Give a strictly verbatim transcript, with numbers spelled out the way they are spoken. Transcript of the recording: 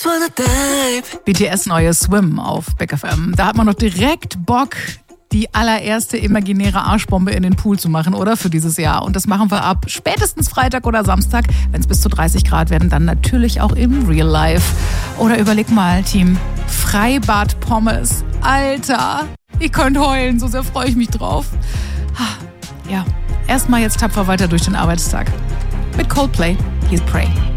B T S neue Swim auf Big F M. Da hat man doch direkt Bock, die allererste imaginäre Arschbombe in den Pool zu machen, oder? Für dieses Jahr. Und das machen wir ab spätestens Freitag oder Samstag. Wenn es bis zu dreißig Grad werden, dann natürlich auch im Real Life. Oder überleg mal, Team, Freibad Pommes. Alter, ihr könnt heulen, so sehr freue ich mich drauf. Ja, erstmal jetzt tapfer weiter durch den Arbeitstag. Mit Coldplay, here's Pray.